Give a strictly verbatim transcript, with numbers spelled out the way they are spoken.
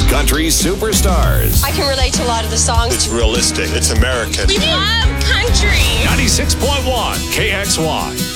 country superstars. I can relate to a lot of the songs. It's realistic. It's American. We love country. ninety-six point one K X Y.